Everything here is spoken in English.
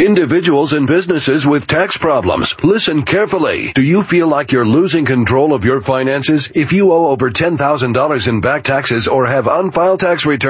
Individuals and businesses with tax problems, listen carefully. Do you feel like you're losing control of your finances? If you owe over $10,000 in back taxes or have unfiled tax returns,